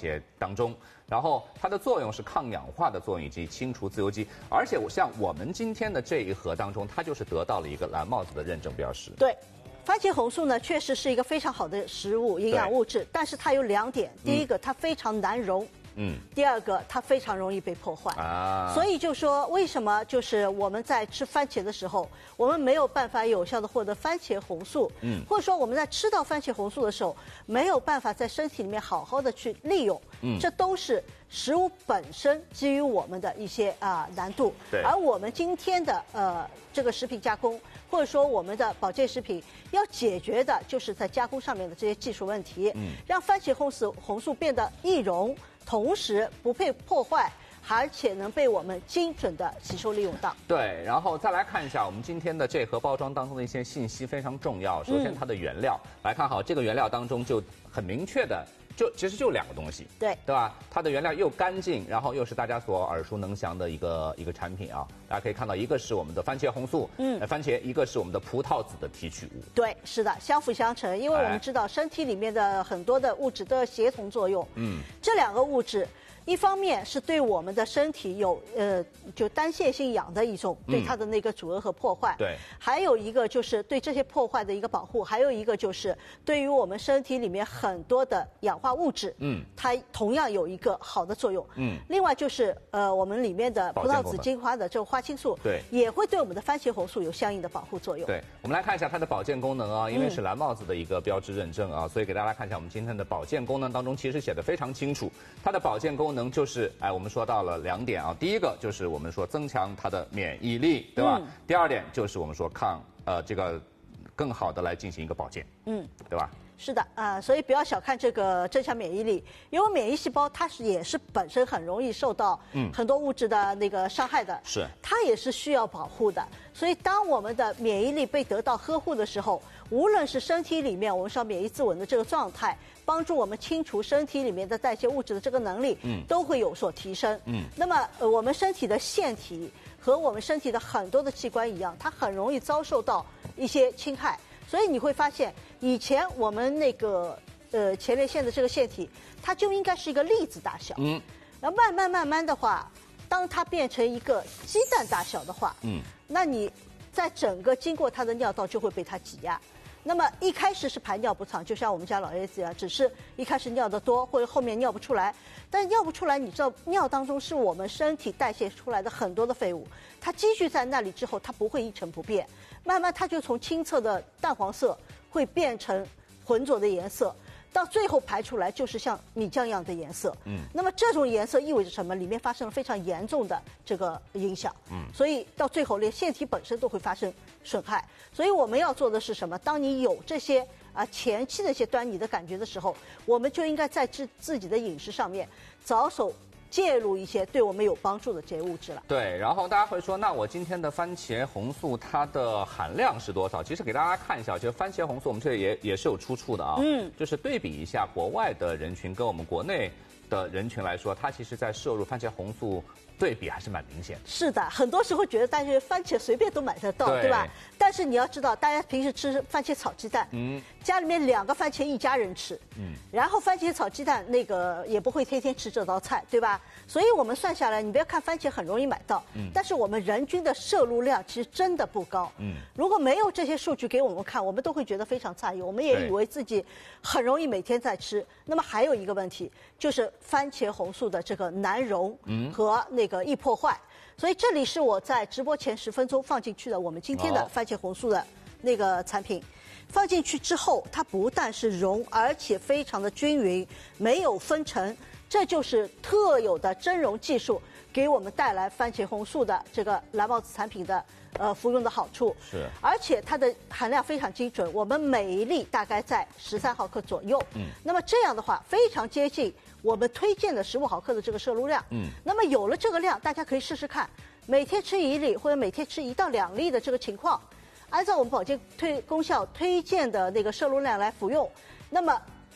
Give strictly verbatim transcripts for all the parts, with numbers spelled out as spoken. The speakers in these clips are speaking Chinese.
茄当中。然后它的作用是抗氧化的作用以及清除自由基，而且像我们今天的这一盒当中，它就是得到了一个蓝帽子的认证标识。 对。番茄红素呢，确实是一个非常好的食物营养物质，但是它有两点：第一个，它非常难溶。嗯，第二个，它非常容易被破坏啊，所以就说为什么就是我们在吃番茄的时候，我们没有办法有效的获得番茄红素，嗯，或者说我们在吃到番茄红素的时候，没有办法在身体里面好好的去利用，嗯，这都是食物本身基于我们的一些啊、呃、难度， 对， 而我们今天的呃这个食品加工，或者说我们的保健食品要解决的就是在加工上面的这些技术问题，嗯，让番茄红素红素变得易溶。同时不被破坏，而且能被我们精准的吸收利用到。 对，然后再来看一下我们今天的这盒包装当中的一些信息非常重要。首先它的原料，嗯、来看好这个原料当中就很明确的，就其实就两个东西， 对对吧？它的原料又干净，然后又是大家所耳熟能详的一个一个产品啊。大家可以看到，一个是我们的番茄红素，嗯，番茄，一个是我们的葡萄籽的提取物。 对，是的，相辅相成，因为我们知道身体里面的很多的物质都有协同作用，嗯，这两个物质。一方面是对我们的身体有呃就单线性氧的一种对它的那个阻遏和破坏， 对， 还有一个就是对这些破坏的一个保护，还有一个就是对于我们身体里面很多的氧化物质，嗯，它同样有一个好的作用，嗯，另外就是呃我们里面的葡萄籽精华的这个花青素， 对， 也会对我们的番茄红素有相应的保护作用。 对，我们来看一下它的保健功能啊，因为是蓝帽子的一个标志认证啊，所以给大家看一下我们今天的保健功能当中其实写的非常清楚，它的保健功能就是哎，我们说到了两点啊，第一个就是我们说增强它的免疫力，对吧？嗯、第二点就是我们说抗呃这个更好的来进行一个保健，嗯，对吧？ 是的啊、呃，所以不要小看这个增强免疫力，因为免疫细胞它是也是本身很容易受到很多物质的那个伤害的， 是、嗯， 它也是需要保护的。所以当我们的免疫力被得到呵护的时候，无论是身体里面我们说免疫自稳的这个状态，帮助我们清除身体里面的代谢物质的这个能力，嗯，都会有所提升。嗯，那么呃，我们身体的腺体和我们身体的很多的器官一样，它很容易遭受到一些侵害。所以你会发现，以前我们那个呃前列腺的这个腺体，它就应该是一个粒子大小，嗯，然后慢慢慢慢的话，当它变成一个鸡蛋大小的话，嗯，那你在整个经过它的尿道就会被它挤压。那么一开始是排尿不畅，就像我们家老爷子一样，只是一开始尿得多，或者后面尿不出来。但尿不出来，你知道尿当中是我们身体代谢出来的很多的废物，它积聚在那里之后，它不会一成不变，慢慢它就从清澈的淡黄色会变成浑浊的颜色。到最后排出来就是像米浆一样的颜色，嗯，那么这种颜色意味着什么？里面发生了非常严重的这个影响，嗯，所以到最后连腺体本身都会发生损害。所以我们要做的是什么？当你有这些啊前期的一些端倪的感觉的时候，我们就应该在自自己的饮食上面着手介入一些对我们有帮助的这些物质了。 对，然后大家会说，那我今天的番茄红素它的含量是多少？其实给大家看一下，其实番茄红素我们这里也也是有出处的啊，嗯，就是对比一下国外的人群跟我们国内的人群来说，它其实在摄入番茄红素对比还是蛮明显的。 是的，很多时候觉得大家番茄随便都买得到， 对, 对吧？但是你要知道，大家平时吃番茄炒鸡蛋，嗯，家里面两个番茄一家人吃，嗯，然后番茄炒鸡蛋那个也不会天天吃这道菜，对吧？所以我们算下来，你不要看番茄很容易买到，嗯，但是我们人均的摄入量其实真的不高，嗯，如果没有这些数据给我们看，我们都会觉得非常诧异，我们也以为自己很容易每天在吃。那么还有一个问题就是番茄红素的这个难溶和那个易破坏，所以这里是我在直播前十分钟放进去的我们今天的番茄红素的那个产品。放进去之后，它不但是溶，而且非常的均匀，没有分层，这就是特有的蒸溶技术给我们带来番茄红素的这个蓝帽子产品的呃服用的好处。 是， 而且它的含量非常精准，我们每一粒大概在十三毫克左右。嗯，那么这样的话非常接近我们推荐的十五毫克的这个摄入量。嗯，那么有了这个量，大家可以试试看，每天吃一粒或者每天吃一到两粒的这个情况。按照我们保健推功效推荐的那个摄入量来服用，那么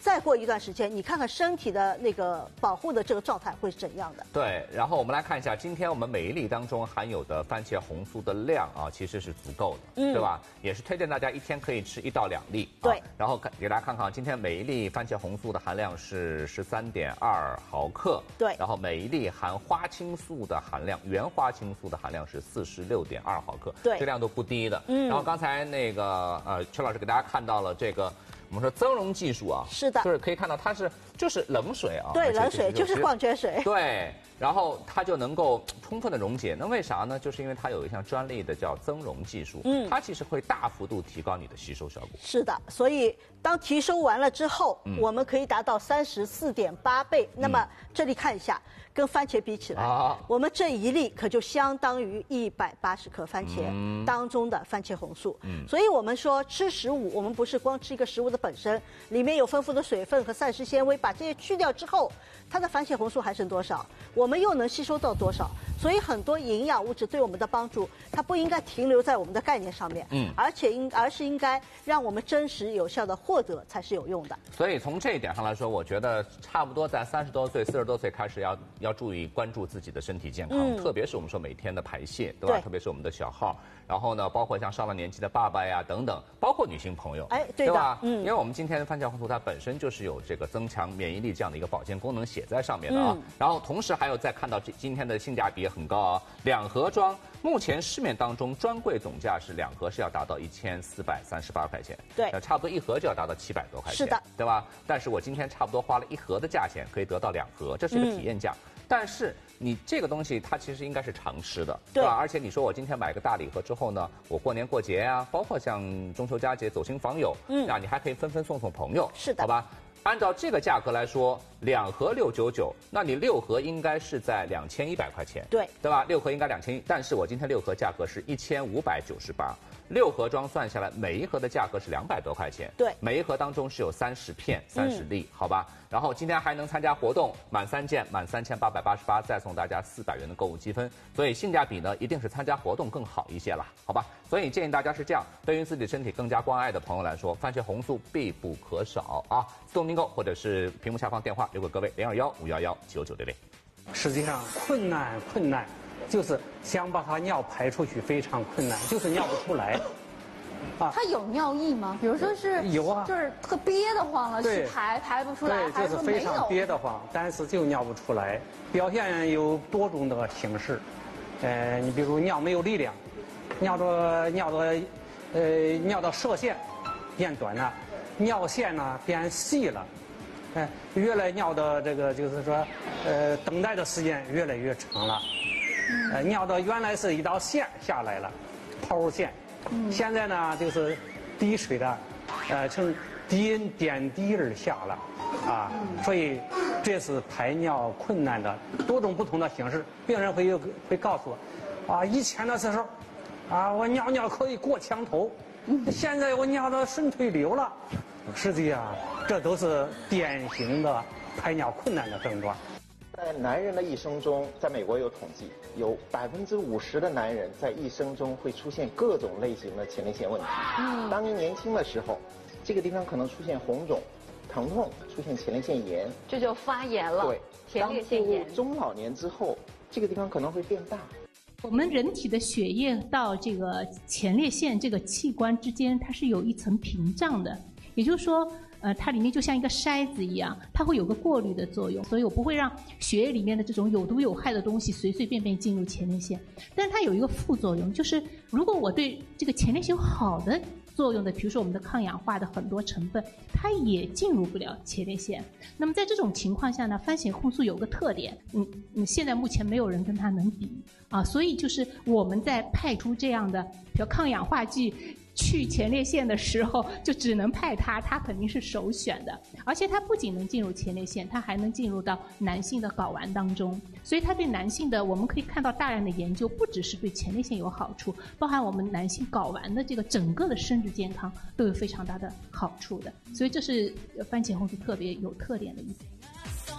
再过一段时间，你看看身体的那个保护的这个状态会是怎样的。 对，然后我们来看一下，今天我们每一粒当中含有的番茄红素的量啊，其实是足够的，嗯、对吧？也是推荐大家一天可以吃一到两粒。啊、 对， 然后给大家看看，今天每一粒番茄红素的含量是十三点二毫克。 对， 然后每一粒含花青素的含量，原花青素的含量是四十六点二毫克。 对， 这量都不低的。 嗯。 然后刚才那个呃，邱老师给大家看到了这个。我们说增溶技术啊， 是的， 就是可以看到它是就是冷水啊， 对，冷水就是矿泉水， 对，然后它就能够充分的溶解。那为啥呢？就是因为它有一项专利的叫增溶技术，嗯，它其实会大幅度提高你的吸收效果。 是的，所以当提收完了之后，嗯、我们可以达到三十四点八倍。那么、嗯、这里看一下，跟番茄比起来，啊、我们这一粒可就相当于一百八十克番茄当中的番茄红素。嗯，所以我们说吃食物，我们不是光吃一个食物的本身，里面有丰富的水分和膳食纤维，把这些去掉之后，它的番茄红素还剩多少？我们又能吸收到多少？所以很多营养物质对我们的帮助，它不应该停留在我们的概念上面，嗯，而且应而是应该让我们真实有效的获得才是有用的。 所以从这一点上来说，我觉得差不多在三十多岁、四十多岁开始要要注意关注自己的身体健康，嗯、特别是我们说每天的排泄，对吧？对，特别是我们的小号。然后呢，包括像上了年纪的爸爸呀等等，包括女性朋友， 哎，对, 对吧？ 嗯， 因为我们今天的番茄红素它本身就是有这个增强免疫力这样的一个保健功能写在上面的啊。嗯、然后同时还有再看到这今天的性价比也很高啊，两盒装目前市面当中专柜总价是两盒是要达到一千四百三十八块钱， 对， 呃，差不多一盒就要达到七百多块钱， 是的， 对吧？但是我今天差不多花了一盒的价钱可以得到两盒，这是一个体验价。嗯，但是你这个东西它其实应该是常吃的，对吧？而且你说我今天买个大礼盒之后呢，我过年过节呀，包括像中秋佳节走亲访友，嗯，啊，你还可以分分送送朋友， 是的， 好吧？按照这个价格来说，两盒六九九，那你六盒应该是在两千一百块钱， 对， 对吧？六盒应该两千一，但是我今天六盒价格是一千五百九十八。六盒装算下来，每一盒的价格是两百多块钱。 对， 每一盒当中是有三十片、三十粒，嗯、好吧？然后今天还能参加活动，满三件满三千八百八十八，再送大家四百元的购物积分。所以性价比呢，一定是参加活动更好一些了，好吧？所以建议大家是这样，对于自己身体更加关爱的朋友来说，番茄红素必不可少啊！自动订购或者是屏幕下方电话留给各位零二幺五幺幺九九六零。 实际上困难困难。就是想把它尿排出去非常困难，就是尿不出来。 啊，它有尿意吗？比如说是有啊， 就是特憋得慌了，去排排不出来， 对，就是非常憋得慌，但是就尿不出来。表现有多种的形式，呃，你比如尿没有力量，尿的尿的，呃，尿的射线变短了，尿线呢变细了。哎，越来尿的这个就是说，呃，等待的时间越来越长了。呃，尿的原来是一道线下来了，抛线，嗯、现在呢就是滴水的，呃，呈滴点滴而下了，啊，嗯、所以这是排尿困难的多种不同的形式。病人会会告诉我，啊，以前的时候，啊，我尿尿可以过墙头，嗯、现在我尿到顺腿流了。实际啊，这都是典型的排尿困难的症状。 在男人的一生中，在美国有统计，有百分之五十的男人在一生中会出现各种类型的前列腺问题。嗯，当您年轻的时候，这个地方可能出现红肿、疼痛，出现前列腺炎， 这就发炎了。 对， 前列腺炎。 当步入中老年之后，这个地方可能会变大。 我们人体的血液到这个前列腺这个器官之间，它是有一层屏障的，也就是说。呃，它里面就像一个筛子一样，它会有个过滤的作用，所以我不会让血液里面的这种有毒有害的东西随随便便进入前列腺。但是它有一个副作用，就是如果我对这个前列腺有好的作用的，比如说我们的抗氧化的很多成分，它也进入不了前列腺。那么在这种情况下呢，番茄红素有个特点，嗯嗯，现在目前没有人跟它能比啊，所以就是我们在派出这样的，比如抗氧化剂。去前列腺的时候，就只能派它，它肯定是首选的。而且它不仅能进入前列腺，它还能进入到男性的睾丸当中。所以它对男性的，我们可以看到大量的研究，不只是对前列腺有好处，包含我们男性睾丸的这个整个的生殖健康都有非常大的好处的。所以这是番茄红素特别有特点的一点。